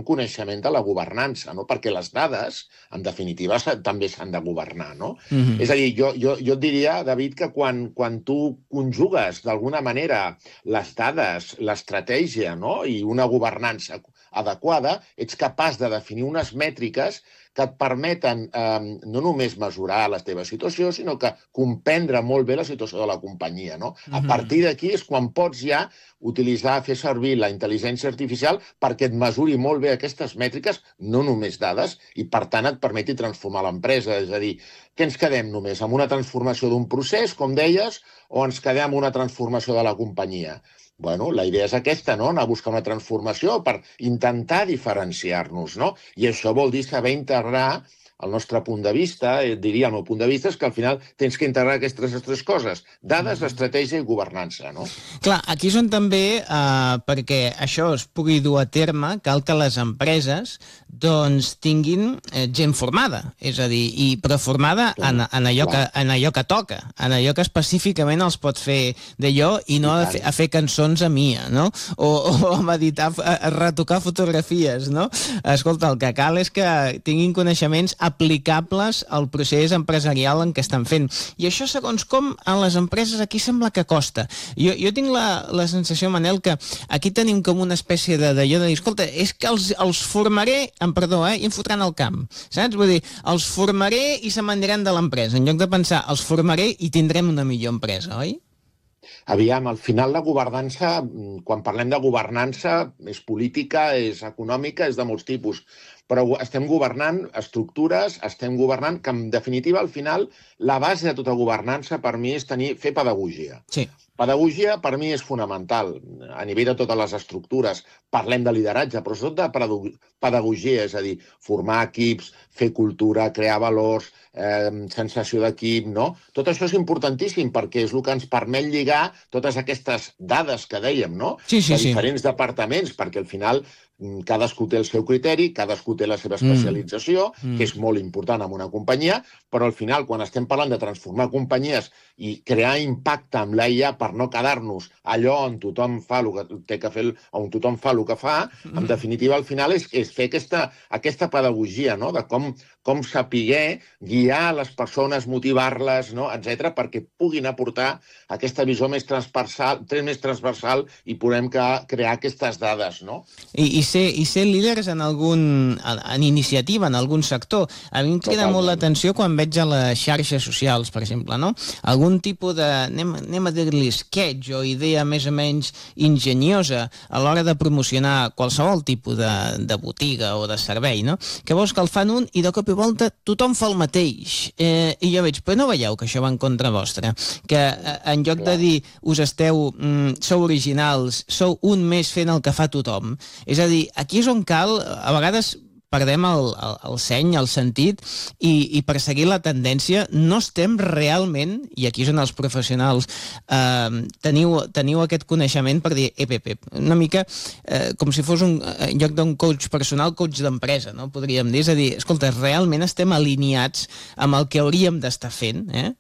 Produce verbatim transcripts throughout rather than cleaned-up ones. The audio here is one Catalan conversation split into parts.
coneixement de la governança, no? Perquè les dades, en definitiva, també s'han de governar, no? Mm-hmm. És a dir, jo, jo, jo et diria, David, que quan, quan tu conjugues d'alguna manera les dades, l'estratègia, no? I una governança adequada, ets capaç de definir unes mètriques que et permeten eh, no només mesurar la teva situació, sinó que comprendre molt bé la situació de la companyia, no? A partir d'aquí és quan pots ja utilitzar, fer servir la intel·ligència artificial perquè et mesuri molt bé aquestes mètriques, no només dades, i per tant et permeti transformar l'empresa. És a dir, què ens quedem només? Amb una transformació d'un procés, com deies, o ens quedem amb una transformació de la companyia? Bueno, la idea és aquesta, no? Anar a buscar una transformació per intentar diferenciar-nos, no? I això vol dir saber integrar el nostre punt de vista, diria el meu punt de vista, és que al final tens que integrar aquestes tres coses, dades, estratègia i governança, no? Clar, aquí són també, eh, perquè això es pugui dur a terme, cal que les empreses doncs tinguin eh, gent formada, és a dir, i, però formada en, en, allò que, en allò que toca, en allò que específicament els pot fer d'allò i no a fer, a fer cançons a Mia, no? O, o a meditar, a, a retocar fotografies, no? Escolta, el que cal és que tinguin coneixements aplicables al procés empresarial en què estan fent. I això, segons com, a les empreses aquí sembla que costa. Jo, jo tinc la, la sensació, Manel, que aquí tenim com una espècie de d'allò de dir, escolta, és que els, els formaré, em perdó, eh, i em fotran al camp, saps? Vull dir, els formaré i se m'aniran de l'empresa, en lloc de pensar, els formaré i tindrem una millor empresa, oi? Aviam, al final la governança, quan parlem de governança, és política, és econòmica, és de molts tipus, però estem governant estructures, estem governant, que en definitiva, al final, la base de tota governança per mi és tenir, fer pedagogia. Sí. Pedagogia per mi és fonamental, a nivell de totes les estructures. Parlem de lideratge, però sobretot de pedagogia, és a dir, formar equips, fer cultura, crear valors, eh, sensació d'equip, no? Tot això és importantíssim perquè és el que ens permet lligar totes aquestes dades que dèiem, no? Sí, sí, de sí. diferents departaments, perquè al final cadascú té el seu criteri, cadascú té la seva especialització, mm. que és molt important en una companyia, però al final, quan estem parlant de transformar companyies i crear impacte amb l'A I A per no quedar-nos allò on tothom fa el que té que fer, on tothom fa el que fa, en definitiva, al final és, és fer aquesta, aquesta pedagogia, no? De com, com saber guiar les persones, motivar-les, no? etcètera, perquè puguin aportar aquesta visió més transversal, més transversal i podem crear aquestes dades, no? I, i, ser, i ser líders en algun en iniciativa, en algun sector. A mi em crida Totalment. molt l'atenció quan veig a les xarxes socials, per exemple, no? Algun tipus de, anem, anem a dir-li sketch o idea més o menys enginyosa a l'hora de promocionar qualsevol tipus de, de botiga o de servei, no? Que veus que el fan un i de cop i volta tothom fa el mateix. Eh, I jo veig, però no veieu que això va en contra vostra? Que eh, en lloc Clar. de dir us esteu, mm, sou originals, sou un més fent el que fa tothom. És a dir, aquí és on cal, a vegades perdem el, el, el seny, el sentit, i, i per seguir la tendència no estem realment, i aquí és on els professionals eh, teniu, teniu aquest coneixement per dir, ep, ep, ep, una mica eh, com si fos un, en lloc d'un coach personal, coach d'empresa, no? Podríem dir, és a dir, escolta, realment estem alineats amb el que hauríem d'estar fent, eh?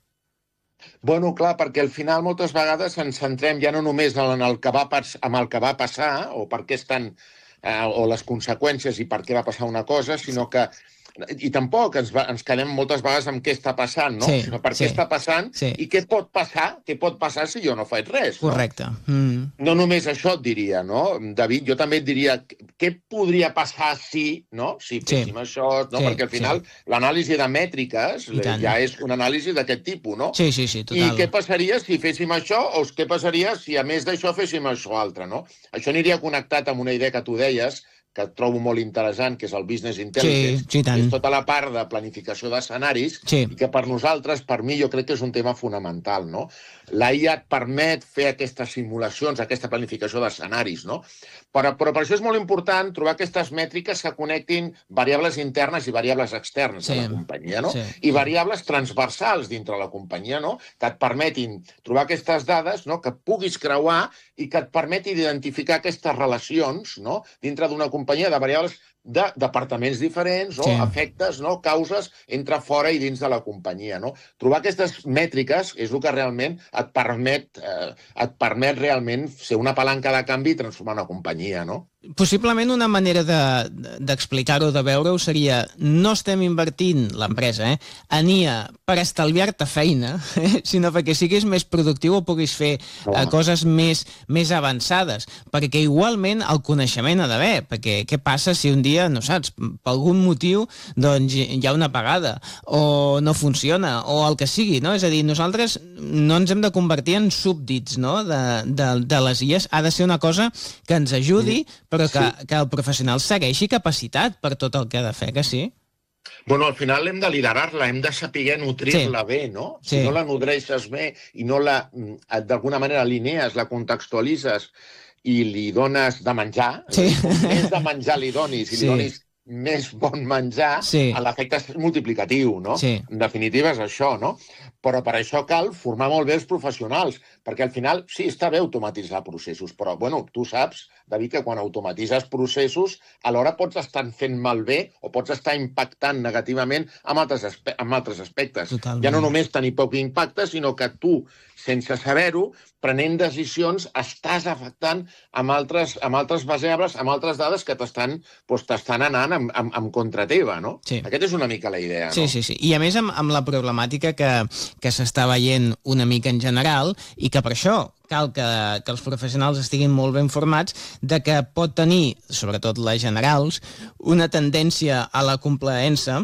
Bueno, clar, perquè al final moltes vegades ens centrem ja no només en el que va, en el que va passar o per què estan, eh, o les conseqüències i per què va passar una cosa, sinó que i tampoc ens, va, ens quedem moltes vegades amb què està passant, no? Sí, sinó per sí, què està passant sí. i què pot passar, què pot passar si jo no faig res. Correcte. No? Mm. no només això et diria, no? David, jo també et diria què podria passar si, no? Si féssim sí. això, no? Sí, Perquè al final sí. l'anàlisi de mètriques ja és una anàlisi d'aquest tipus, no? Sí, sí, sí, total. I què passaria si féssim això o què passaria si a més d'això féssim això altre, no? Això aniria connectat amb una idea que tu deies, que trobo molt interessant, que és el business intelligence, sí, sí, tant. és tota la part de planificació d'escenaris, sí. i que per nosaltres, per mi, jo crec que és un tema fonamental, no? La I A et permet fer aquestes simulacions, aquesta planificació d'escenaris, no? Però, però per això és molt important trobar aquestes mètriques que connectin variables internes i variables externes sí. de la companyia, no? Sí. I variables transversals dintre la companyia, no? Que et permetin trobar aquestes dades, no? Que puguis creuar i que et permetin identificar aquestes relacions, no? Dintre d'una companyia de variables de departaments diferents, no? Sí. Efectes, no? Causes entre fora i dins de la companyia. No? Trobar aquestes mètriques és el que realment et permet, eh, et permet realment ser una palanca de canvi i transformar una companyia, no? Possiblement una manera d'explicar-ho, de, de veure-ho, seria no estem invertint, l'empresa, eh, en I A per estalviar-te feina, eh, sinó perquè siguis més productiu o puguis fer eh, coses més, més avançades, perquè igualment el coneixement ha d'haver, perquè què passa si un dia, no saps, per algun motiu doncs, hi ha una apagada o no funciona, o el que sigui, no? És a dir, nosaltres no ens hem de convertir en súbdits, no? de, de, de les I As, ha de ser una cosa que ens ajudi, però que, sí. que el professional segueixi capacitat per tot el que ha de fer, que sí? Bueno, al final hem de liderar-la, hem de saber nutrir-la sí. bé, no? Si sí. no la nodreixes bé i no la, d'alguna manera, alinees, la contextualitzes i li dones de menjar, sí. més de menjar li donis, i sí. li donis més bon menjar, sí. l'efecte és multiplicatiu, no? Sí. En definitiva és això, no? Però per això cal formar molt bé els professionals, perquè al final, sí, està bé automatitzar processos, però, bueno, tu saps, David, que quan automatitzes processos, alhora pots estar fent malbé o pots estar impactant negativament amb altres, aspe amb altres aspectes. Totalment. Ja no només tenir poc impacte, sinó que tu, sense saber-ho, prenent decisions, estàs afectant amb altres, amb altres variables, amb altres dades que t'estan doncs, t'estan anant en, en, en contra teva, no? Sí. Aquesta és una mica la idea, no? Sí, sí, sí. I a més amb, amb la problemàtica que, que s'està veient una mica en general i que per això cal que, que els professionals estiguin molt ben formats, de que pot tenir, sobretot les generals, una tendència a la complaença,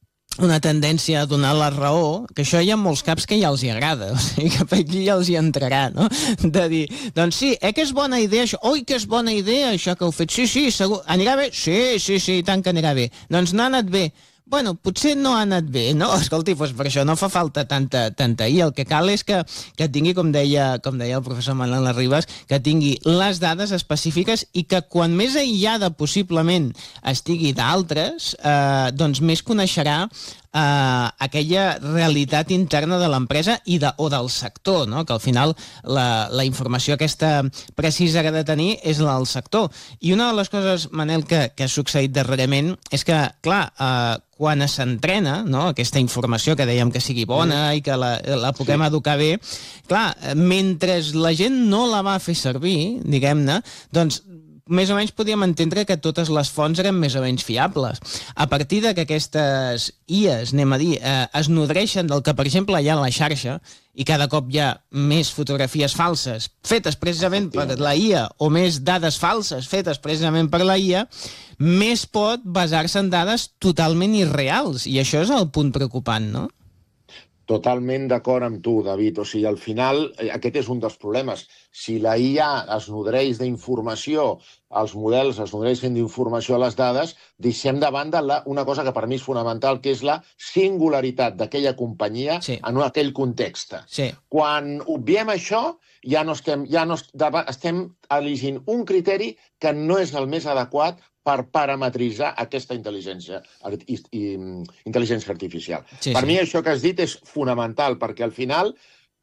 una tendència a donar la raó, que això hi ha molts caps que ja els hi agrada, o sigui que per aquí ja els hi entrarà, no? De dir, doncs sí, eh que és bona idea això, oi que és bona idea això que heu fet, sí, sí, segur, anirà bé? Sí, sí, sí, i tant que anirà bé. Doncs no ha anat bé. Bueno, potser no ha anat bé, no? Escolti, doncs per això no fa falta tanta, tanta I A. El que cal és que, que tingui, com deia, com deia el professor Manuel Arribas, que tingui les dades específiques i que quan més aïllada possiblement estigui d'altres, eh, doncs més coneixerà Uh, aquella realitat interna de l'empresa i de, o del sector, no? Que al final la, la informació aquesta precisa que ha de tenir és la del sector. I una de les coses, Manel, que, que ha succeït darrerament és que, clar, uh, quan s'entrena, no? Aquesta informació que dèiem que sigui bona i que la, la puguem sí. educar bé, clar, mentre la gent no la va fer servir, diguem-ne, doncs més o menys podíem entendre que totes les fonts eren més o menys fiables. A partir de que aquestes I As, anem a dir, eh, es nodreixen del que, per exemple, hi ha a la xarxa, i cada cop hi ha més fotografies falses fetes precisament per la I A o més dades falses fetes precisament per la I A, més pot basar-se en dades totalment irreals. I això és el punt preocupant, no? Totalment d'acord amb tu, David. O sigui, al final, aquest és un dels problemes. Si la I A es nodreix d'informació, els models es nodreixen d'informació a les dades, deixem de banda la, una cosa que per mi és fonamental, que és la singularitat d'aquella companyia sí. en aquell context. Sí. Quan obviem això, ja no estem, ja no estem elegint un criteri que no és el més adequat per parametritzar aquesta intel·ligència, intel·ligència artificial. Sí, per sí. mi això que has dit és fonamental, perquè al final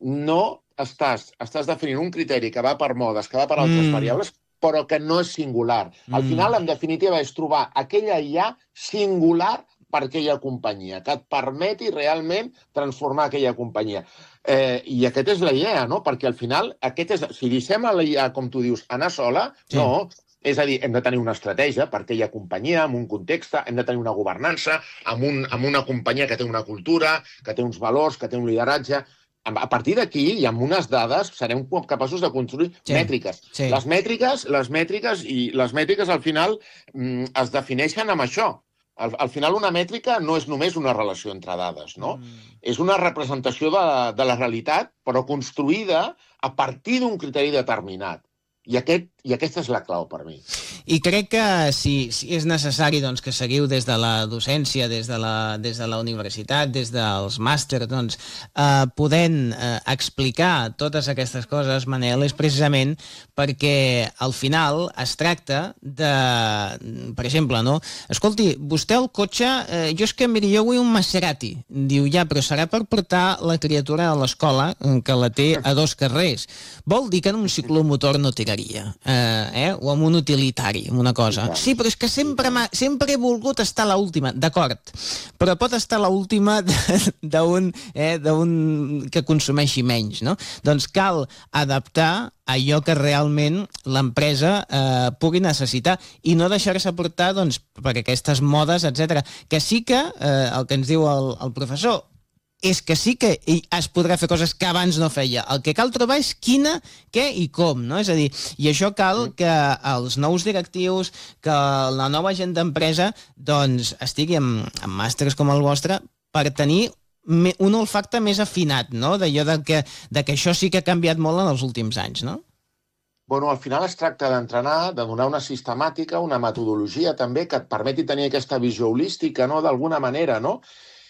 no estàs, estàs definint un criteri que va per modes, que va per altres mm. variables, però que no és singular. Al mm. final, en definitiva, és trobar aquella I A singular per aquella companyia, que et permeti realment transformar aquella companyia. Eh, I aquesta és la idea, no? Perquè al final, aquest és, si deixem a la I A, com tu dius, anar sola, sí. no. És a dir, hem de tenir una estratègia per aquella companyia, amb un context, hem de tenir una governança, amb, un, amb una companyia que té una cultura, que té uns valors, que té un lideratge. A partir d'aquí, i amb unes dades, serem capaços de construir sí. mètriques. Sí. Les mètriques, les mètriques, i les mètriques al final mm, es defineixen amb això. Al, al final una mètrica no és només una relació entre dades, no? Mm. És una representació de, de la realitat, però construïda a partir d'un criteri determinat. I, aquest, I aquesta és la clau per mi. I crec que si, si és necessari doncs, que seguiu des de la docència, des de la, des de la universitat, des dels màsters, doncs, eh, podent eh, explicar totes aquestes coses, Manel, és precisament perquè al final es tracta de, per exemple, no? Escolti, vostè el cotxe, eh, jo és que, miri, jo vull un Maserati. Diu, ja, però serà per portar la criatura a l'escola, que la té a dos carrers. Vol dir que en un ciclomotor no tira quedaria, eh, eh? o amb un utilitari, amb una cosa. Sí, però és que sempre, sempre he volgut estar a l'última, d'acord, però pot estar a l'última d'un eh, d'un que consumeixi menys, no? Doncs cal adaptar allò que realment l'empresa eh, pugui necessitar i no deixar-se portar doncs, per aquestes modes, etcètera. Que sí que, eh, el que ens diu el, el professor, és que sí que es podrà fer coses que abans no feia. El que cal trobar és quina, què i com, no? És a dir, i això cal que els nous directius, que la nova gent d'empresa, doncs, estigui amb, amb màsters com el vostre per tenir un olfacte més afinat, no? D'allò de que, de que això sí que ha canviat molt en els últims anys, no? Bueno, al final es tracta d'entrenar, de donar una sistemàtica, una metodologia també que et permeti tenir aquesta visió holística, no?, d'alguna manera, no?,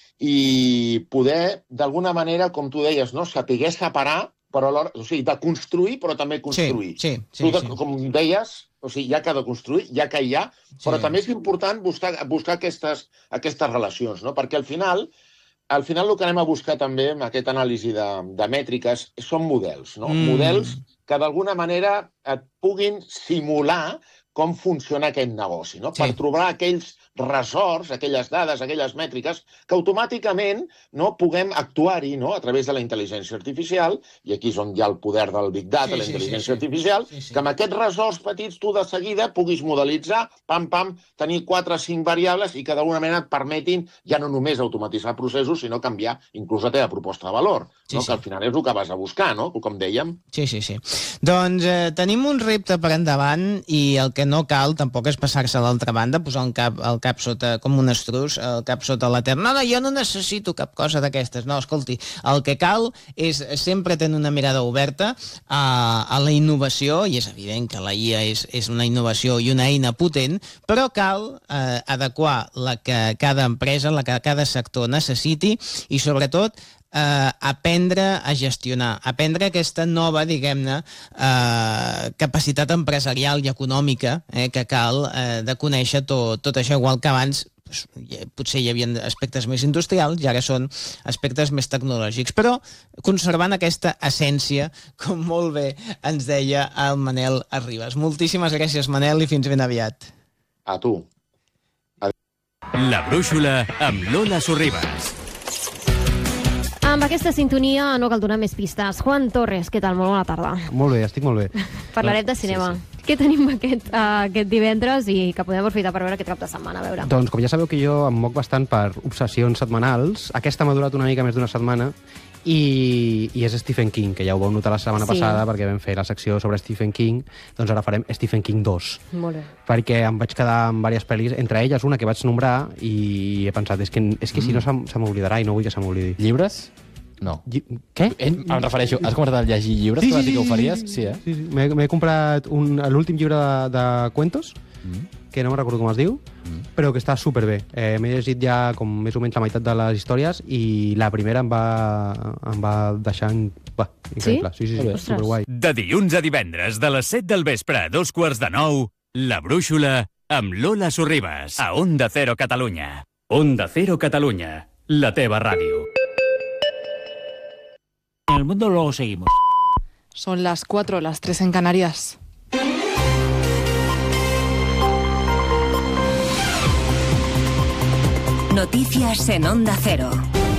i poder, d'alguna manera, com tu deies, no?, saber separar, però alhora, o sigui, de construir, però també construir. Sí, sí, sí, tu, de, sí. Com deies, o sigui, ja que de construir, ja que hi ha, però sí. També és important buscar, buscar aquestes, aquestes relacions, no?, perquè al final, al final el que anem a buscar també amb aquesta anàlisi de, de mètriques són models, no? Mm. Models que d'alguna manera et puguin simular com funciona aquest negoci, no? Sí. Per trobar aquells ressorts, aquelles dades, aquelles mètriques, que automàticament no, puguem actuar-hi, no?, a través de la intel·ligència artificial, i aquí és on hi ha el poder del Big Data, sí, la intel·ligència sí, sí, artificial, sí, sí. Que amb aquests ressorts petits tu de seguida puguis modelitzar, pam, pam, tenir quatre o cinc variables i que d'alguna manera et permetin ja no només automatitzar processos, sinó canviar inclús la teva proposta de valor, sí, no? Sí. Que al final és el que vas a buscar, no?, com dèiem. Sí, sí, sí. Doncs eh, tenim un repte per endavant i el que no cal tampoc és passar-se a l'altra banda, posar un cap, el cap sota, com un estruç, el cap sota la terra. No, no, jo no necessito cap cosa d'aquestes. No, escolti, el que cal és sempre tenir una mirada oberta a, a la innovació, i és evident que la I A és, és una innovació i una eina potent, però cal eh, adequar la que cada empresa, la que cada sector necessiti i, sobretot, Uh, aprendre a gestionar, aprendre aquesta nova, diguem-ne, uh, capacitat empresarial i econòmica eh, que cal uh, de conèixer tot, tot això, igual que abans pues, potser hi havia aspectes més industrials i ara són aspectes més tecnològics, però conservant aquesta essència, com molt bé ens deia el Manel Arribas. Moltíssimes gràcies, Manel, i fins ben aviat. A tu. A... La brúixola amb Lola Sorribas. Amb aquesta sintonia no cal donar més pistes. Juan Torres, què tal? Molt bona tarda. Molt bé, estic molt bé. Parlarem de cinema. Sí, sí. Què tenim aquest, uh, aquest divendres i que podem aprofitar per veure aquest cap de setmana? A veure. Doncs com ja sabeu que jo em moc bastant per obsessions setmanals, aquesta m'ha durat una mica més d'una setmana i, i és Stephen King, que ja ho vau notar la setmana sí. passada perquè vam fer la secció sobre Stephen King, doncs ara farem Stephen King dos. Molt bé. Perquè em vaig quedar amb diverses pel·lis, entre elles una que vaig nombrar i he pensat, és que, és que mm. si no se m'oblidarà i no vull que se m'oblidi. Llibres? No. Lli... Què? Em, em refereixo, has començat a llegir llibres? Sí, sí, sí, que ho faries? Sí, sí, eh? sí, sí. M'he comprat l'últim llibre de, de cuentos, mm. que no me'n recordo com es diu, mm. però que està superbé. Eh, M'he llegit ja com més o menys la meitat de les històries i la primera em va, em va deixar va, increïble. Sí? Sí, sí, sí, superguai. De dilluns a divendres, de les set del vespre a dos quarts de nou, La Brúixola amb Lola Sorribas, a Onda Cero Catalunya. Onda Cero Catalunya, la teva ràdio. En el mundo luego seguimos. Son las cuatro, las tres en Canarias. Noticias en Onda Cero.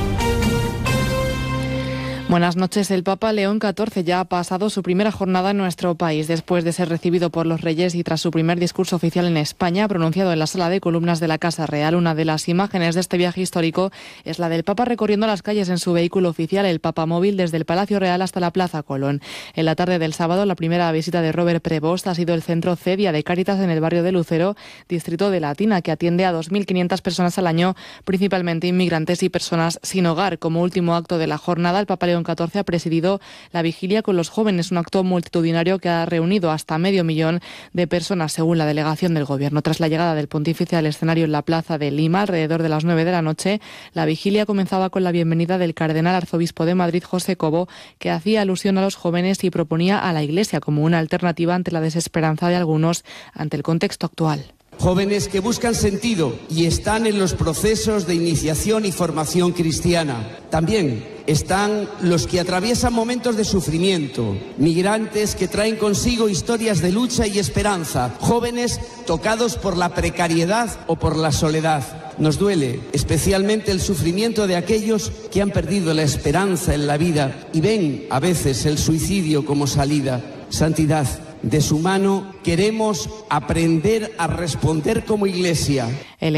Buenas noches. El Papa León catorce ya ha pasado su primera jornada en nuestro país. Después de ser recibido por los reyes y tras su primer discurso oficial en España, pronunciado en la sala de columnas de la Casa Real, una de las imágenes de este viaje histórico es la del Papa recorriendo las calles en su vehículo oficial, el Papamóvil, desde el Palacio Real hasta la Plaza Colón. En la tarde del sábado, la primera visita de Robert Prevost ha sido el centro Cedia de Cáritas en el barrio de Lucero, distrito de Latina, que atiende a dos mil quinientas personas al año, principalmente inmigrantes y personas sin hogar. Como último acto de la jornada, el Papa León catorce ha presidido la vigilia con los jóvenes, un acto multitudinario que ha reunido hasta medio millón de personas, según la delegación del Gobierno. Tras la llegada del pontífice al escenario en la Plaza de Lima, alrededor de las nueve de la noche, la vigilia comenzaba con la bienvenida del cardenal arzobispo de Madrid, José Cobo, que hacía alusión a los jóvenes y proponía a la Iglesia como una alternativa ante la desesperanza de algunos ante el contexto actual. jóvenes que buscan sentido y están en los procesos de iniciación y formación cristiana. También están los que atraviesan momentos de sufrimiento, migrantes que traen consigo historias de lucha y esperanza, jóvenes tocados por la precariedad o por la soledad. Nos duele especialmente el sufrimiento de aquellos que han perdido la esperanza en la vida y ven a veces el suicidio como salida. Santidad, de su mano queremos aprender a responder como Iglesia. El